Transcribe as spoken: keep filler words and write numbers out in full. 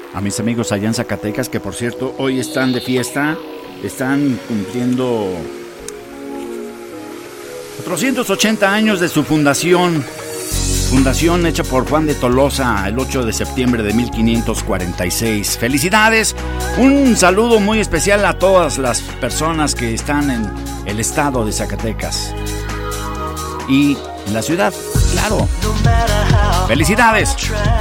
A mis amigos allá en Zacatecas, que por cierto hoy están de fiesta, están cumpliendo cuatrocientos ochenta años de su fundación. Fundación hecha por Juan de Tolosa el ocho de septiembre de mil quinientos cuarenta y seis. ¡Felicidades! Un saludo muy especial a todas las personas que están en el estado de Zacatecas y en la ciudad, claro. ¡Felicidades!